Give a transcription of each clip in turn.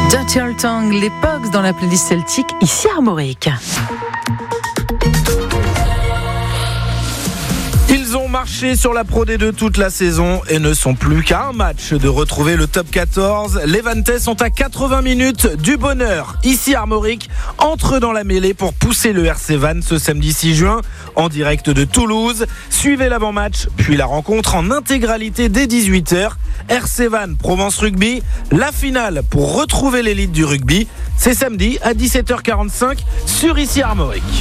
Dirty Old Tongue, les Pogs dans la playlist celtique, ici Armorique. Ils ont marché sur la Pro D2 toute la saison et ne sont plus qu'à un match de retrouver le top 14. Les Vantais sont à 80 minutes du bonheur. Ici Armorique entre dans la mêlée pour pousser le RC Vannes ce samedi 6 juin en direct de Toulouse. Suivez l'avant-match, puis la rencontre en intégralité dès 18h. RC Vannes Provence Rugby, la finale pour retrouver l'élite du rugby. C'est samedi à 17h45 sur ici Armorique.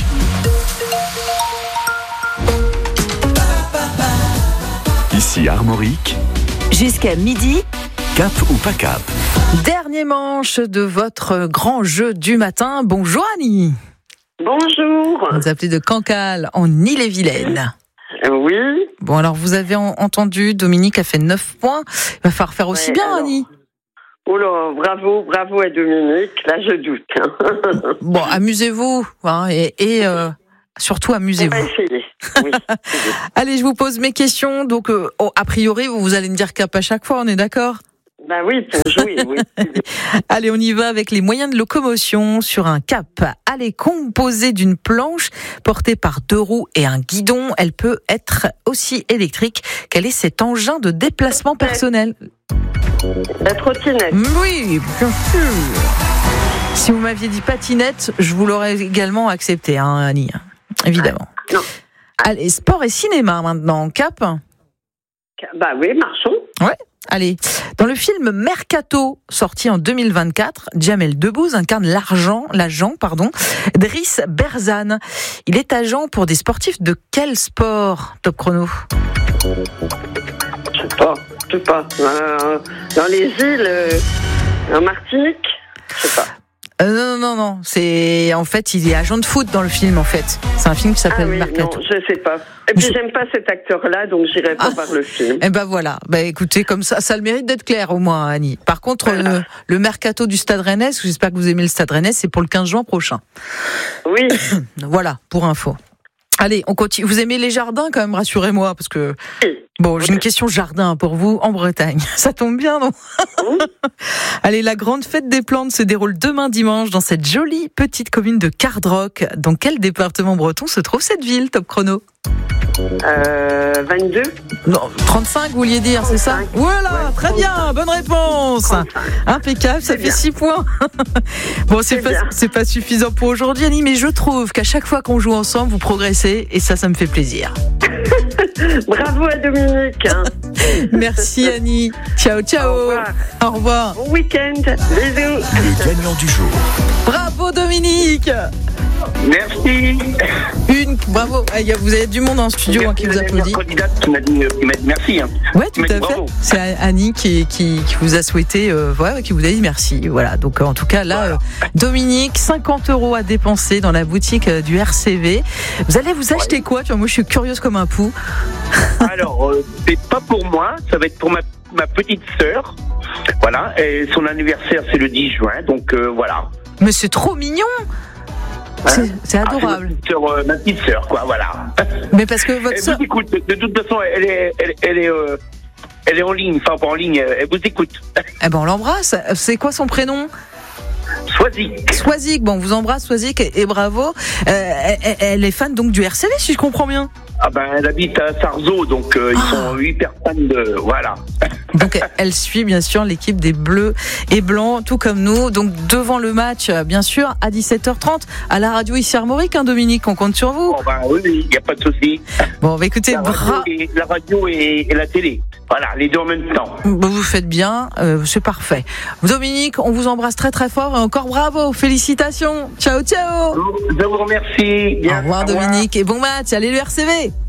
Ici Armorique, Jusqu'à midi, cap ou pas cap. dernier manche de votre grand jeu du matin. Bonjour Annie. Bonjour. Vous appelez de Cancale en Ille-et-Vilaine. Oui. Bon, alors vous avez entendu, Dominique a fait 9 points. Il va falloir faire aussi bien, alors. Annie. Oh là, bravo à Dominique. Là, je doute. Bon, amusez-vous, hein, et surtout On va amusez-vous. essayer. Oui. Allez, je vous pose mes questions. Donc, a priori, vous allez me dire cap à chaque fois, on est d'accord ? Ben oui, pour jouer, oui. Allez, on y va avec les moyens de locomotion sur un cap. Elle est composée d'une planche portée par 2 roues et un guidon. Elle peut être aussi électrique. Quel est cet engin de déplacement personnel ? La trottinette. Oui, bien sûr. Si vous m'aviez dit patinette, je vous l'aurais également accepté, hein, Annie. Évidemment. Non. Allez, sport et cinéma maintenant. Cap ? Bah oui, marchons. Ouais. Allez, dans le film Mercato, sorti en 2024, Jamel Debbouze incarne l'agent, Driss Berzane. Il est agent pour des sportifs de quel sport, Top Chrono ? Je sais pas. Dans les îles, en Martinique, je sais pas. Non. C'est en fait, il est agent de foot dans le film. En fait, c'est un film qui s'appelle Mercato. Non, je sais pas. Et puis j'aime pas cet acteur-là, donc j'irai pas voir le film. Eh ben voilà. Écoutez, comme ça a le mérite d'être clair au moins, Annie. Par contre, le Mercato du Stade Rennais, j'espère que vous aimez le Stade Rennais, c'est pour le 15 juin prochain. Oui. Voilà, pour info. Allez, on continue. Vous aimez les jardins quand même, rassurez-moi, parce que bon, j'ai une question jardin pour vous en Bretagne. Ça tombe bien, non ? Allez, la grande fête des plantes se déroule demain dimanche dans cette jolie petite commune de Cardrock. Dans quel département breton se trouve cette ville, Top Chrono ? 22. Non, 35, vous vouliez dire, 35. C'est ça ? Voilà, ouais, très bien, bonne réponse. 35. Impeccable, ça fait 6 points. Bon, c'est pas suffisant pour aujourd'hui, Annie, mais je trouve qu'à chaque fois qu'on joue ensemble, vous progressez, et ça me fait plaisir. Bravo à Dominique. Merci Annie. Ciao. Au revoir. Bon week-end. Bisous. Le gagnant du jour. Bravo Dominique. Merci. Bravo. Vous avez du monde en studio qui vous applaudit. Candidate qui m'a dit merci. Ouais, tout à fait. Bravo. C'est Annie qui vous a souhaité, qui vous a dit merci. Voilà. Donc en tout cas là, Dominique, 50 € à dépenser dans la boutique du RCV. Vous allez vous acheter quoi ? Tu vois, moi je suis curieuse comme un pou. Alors, c'est pas pour moi, ça va être pour ma petite sœur. Voilà. Et son anniversaire c'est le 10 juin, donc voilà. Mais c'est trop mignon. C'est adorable. Ma petite sœur, quoi, voilà. Mais parce que votre sœur... Écoute, de toute façon, elle est en ligne, enfin pas en ligne, elle vous écoute. Eh ben on l'embrasse. C'est quoi son prénom ? Swazik. Bon, on vous embrasse, Swazik, et bravo. Elle est fan donc du RCV, si je comprends bien. Ah ben, elle habite à Sarzeau, donc ils sont hyper fans de... Voilà. Donc elle suit bien sûr l'équipe des Bleus et Blancs, tout comme nous. Donc devant le match, bien sûr, à 17h30, à la radio ici Armorique, Dominique, on compte sur vous. Oh ben oui, il n'y a pas de souci. Bon, écoutez, la radio et la télé. Voilà, les deux en même temps. Vous faites bien, c'est parfait. Dominique, on vous embrasse très très fort et encore bravo, félicitations. Ciao. Je vous remercie. Au revoir Dominique et bon match, allez le RCV.